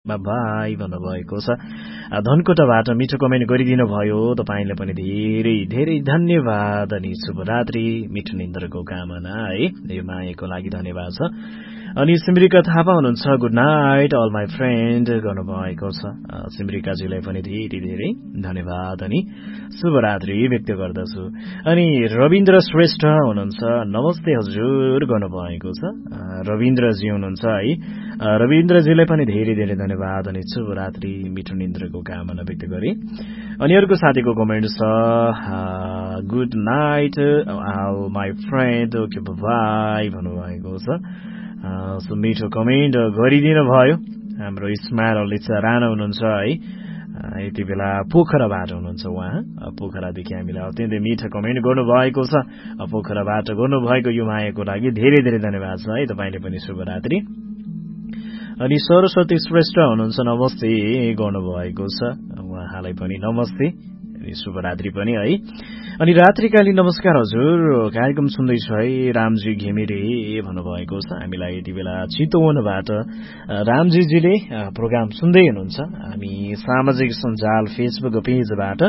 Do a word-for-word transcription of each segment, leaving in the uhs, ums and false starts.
By भन्नुभएको छ। धनकोटाबाट मिठो कमेन्ट गरिदिनु भयो, तपाईले पनि धेरै धेरै धन्यवाद अनि शुभरात्रि, मिठो निन्द्राको कामना है, यो मायाको लागि धन्यवाद छ। अनि सिमरिका थापा हुनुहुन्छ, good night all my friend गर्नुभएको छ। सिमरिकाजीलाई पनि धेरै धेरै धन्यवाद अनि शुभरात्रि व्यक्त गर्दछु। अनि रविन्द्र श्रेष्ठ हुनुहुन्छ, नमस्ते हजुर गर्नुभएको छ। रविन्द्रजी हुनुहुन्छ है, रविन्द्रजीलाई पनि धेरै धेरै धन्यवाद अनि शुभरात्रि, मिठो निन्द्राको कामना व्यक्त गरे। अनि अर्को साथीको कमेन्ट छ, good night all my friend okay by भन्नुभएको छ। सो मिठो कमेन्ट गरिदिनु भयो। हाम्रो इस्माइल अलिसा राणा हुनुहुन्छ है, यति बेला पोखराबाट हुनुहुन्छ उहाँ, पोखरादेखि हामीलाई अत्यन्तै मिठो कमेन्ट गर्नुभएको छ। पोखराबाट गर्नुभएको यो मायाको लागि धेरै धेरै धन्यवाद छ है, तपाईले पनि शुभरात्रि। अनि सरस्वती श्रेष्ठ हुनुहुन्छ, नमस्ते गर्नुभएको छ, उहाँलाई पनि नमस्ते शुभरात्रि पनि है। अनि रात्रिकालीन नमस्कार हजुर, कार्यक्रम सुन्दैछु है, रामजी घिमिरे भन्नुभएको छ। हामीलाई यति बेला चितवनबाट रामजीजीले प्रोग्राम सुन्दै हुनुहुन्छ। हामी सामाजिक सञ्जाल फेसबुक पेजबाट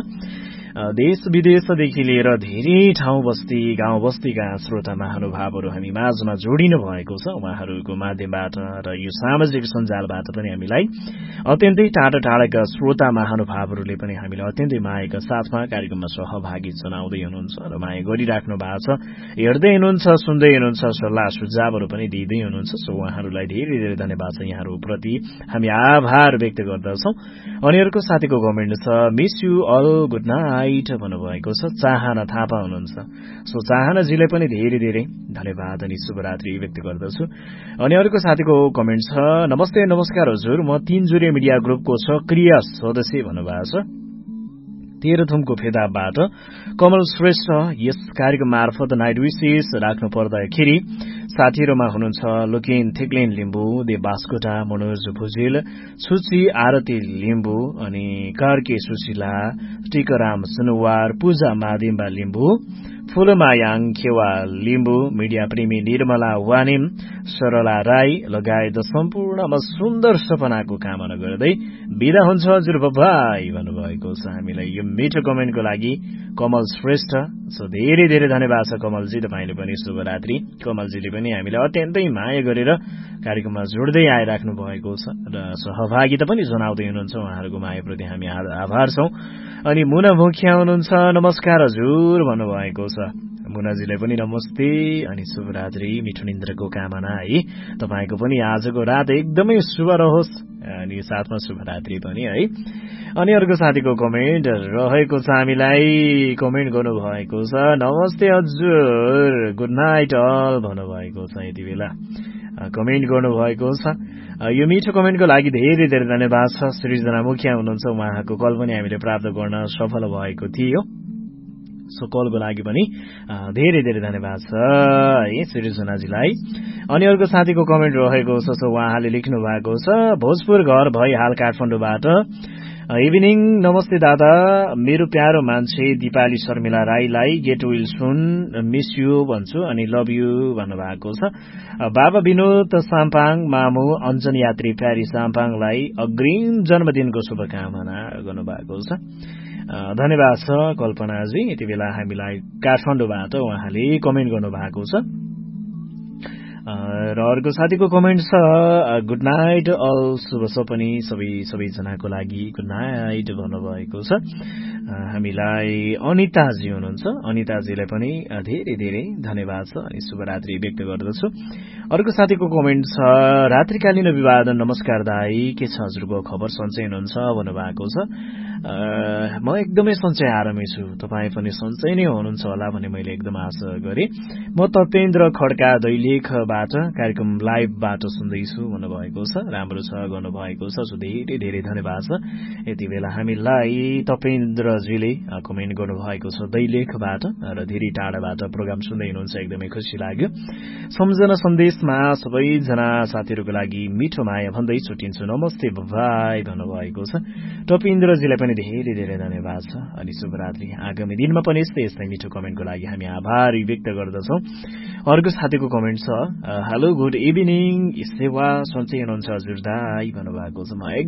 देश विदेशदेखि लिएर धेरै ठाउँ बस्ती गाउँ बस्तीका श्रोता महानुभावहरू हामी माझमा जोडिनु भएको छ। उहाँहरूको माध्यमबाट र यो सामाजिक सञ्जालबाट पनि हामीलाई अत्यन्तै टाढा टाढाका श्रोता महानुभावहरूले पनि हामीलाई अत्यन्तै मायाका साथमा कार्यक्रममा सहभागी जनाउँदै हुनुहुन्छ र माया गरिराख्नु भएको छ, हेर्दै हुनुहुन्छ, सुन्दै हुनुहुन्छ, सल्लाह सुझावहरू पनि दिँदै हुनुहुन्छ। सो उहाँहरूलाई धेरै धेरै धन्यवाद छ, यहाँहरूप्रति हामी आभार व्यक्त गर्दछौँ। अनि अर्को साथीको कमेन्ट छ, miss you all good night भन्नुभएको छ, चाहना थापा हुनुहुन्छ। सो चाहनाजीलाई पनि धेरै धेरै धन्यवाद अनि शुभरात्रि व्यक्त गर्दछु। अनि अर्को साथीको कमेन्ट छ, नमस्ते नमस्कार हजुर, म तीनजुरे मिडिया ग्रुपको सक्रिय सदस्य भन्नुभएको छ, तेह्रथुमको फेदाबाट कमल श्रेष्ठ। यस कार्यक्रम मार्फत नाइट विशेष राख्नु पर्दाखेरि साथीहरूमा हुनुहुन्छ लुकिन थिक्लिन लिम्बू, देव बास्कोटा, मनोज भुजेल, सुची आरती लिम्बू, अनि कार्के सुशीला, टिकराम सुनुवार, पूजा मादिम्बा लिम्बू, फूलमायाङ खेवा लिम्बू, मिडिया प्रेमी निर्मला वानिम, सरला राई लगायत सम्पूर्णमा सुन्दर सपनाको कामना गर्दै बिदा हुन्छ हजुर बाई भन्नुभएको छ। हामीलाई यो मिठो कमेन्टको लागि कमल श्रेष्ठ, सो धेरै धेरै धन्यवाद छ कमलजी, तपाईँले पनि शुभरात्रि। कमलजीले पनि हामीलाई अत्यन्तै माया गरेर कार्यक्रममा जोड्दै आइराख्नु भएको छ र सहभागिता पनि जनाउँदै हुनुहुन्छ। उहाँहरूको मायाप्रति हामी आभार छौँ। अनि मुना मुखिया हुनुहुन्छ, नमस्कार हजुर भन्नुभएको छ। मुनाजीलाई पनि नमस्ते अनि शुभरात्रि, मिठो निन्द्राको कामना है, तपाईँको पनि आजको रात एकदमै शुभ रहोस् अनि साथमा शुभरात्रि पनि है। अनि अर्को साथीको कमेन्ट रहेको छ, हामीलाई कमेन्ट गर्नुभएको छ, नमस्ते हजुर गुड नाइट अल भन्नुभएको छ, यति बेला कमेन्ट गर्नुभएको छ। यो मिठो कमेन्टको लागि धेरै धेरै धन्यवाद छ। सृजना मुखिया हुनुहुन्छ, उहाँको कल पनि हामीले प्राप्त गर्न सफल भएको थियो। सो कलको लागि पनि धेरै धेरै धन्यवाद छ है सृजनाजीलाई। अनि अर्को साथीको कमेन्ट रहेको छ, सो उहाँले लेख्नु भएको छ, भोजपुर घर भई हाल काठमाडौँबाट इभिनिङ, नमस्ते दादा, मेरो प्यारो मान्छे दिपाली शर्मिला राईलाई get will soon, miss you भन्छु अनि लभ यु भन्नुभएको छ। बाबा विनोद साम्पाङ, मामु अञ्जन यात्री प्यारी साम्पाङलाई अग्रिम जन्मदिनको शुभकामना गर्नुभएको छ। धन्यवाद छ कल्पनाजी, यति बेला हामीलाई काठमाडौँबाट उहाँले कमेन्ट गर्नुभएको छ। र अर्को साथीको कमेन्ट छ, गुड नाइट अल, शुभ सपनी सबै सबैजनाको लागि गुड नाइट भन्नुभएको छ। हामीलाई अनिताजी हुनुहुन्छ, अनिताजीलाई पनि धेरै धेरै धन्यवाद छ अनि शुभरात्रि व्यक्त गर्दछु। अर्को साथीको कमेन्ट छ, रात्रिकालीन अभिवादन, नमस्कार दाई, के छ हजुरको खबर, सन्चै हुनुहुन्छ भन्नुभएको छ। म एकदमै सन्चै आरामै छु, तपाईँ पनि सन्चै नै हुनुहुन्छ होला भन्ने मैले एकदम आशा गरेँ। म तपेन्द्र खड्का दैलेखबाट कार्यक्रम लाइभबाट सुन्दैछु भन्नुभएको छ, राम्रो छ गर्नुभएको छ, सो धेरै धेरै धन्यवाद छ। यति बेला हामीलाई तपेन्द्रजीले कमेन्ट गर्नुभएको छ दैलेखबाट र धेरै टाढाबाट प्रोग्राम सुन्दै हुनुहुन्छ, एकदमै खुसी लाग्यो। सम्झना सन्देशमा सबैजना साथीहरूको लागि मिठो माया भन्दै छुट्टिन्छु, नमस्ते बाई भन्नुभएको छ। तपेन्द्रजीलाई पनि धेरै धेरै धन्यवाद छ अनि शुभरात्रि। आगामी दिनमा पनि यस्तै यस्तै मिठो कमेन्टको लागि हामी आभार व्यक्त गर्दछौँ। अर्को साथीको कमेन्ट छ, हेलो गुड इभिनिङ, सेवा सन्चै हुनुहुन्छ हजुर दाई भन्नुभएको छ। म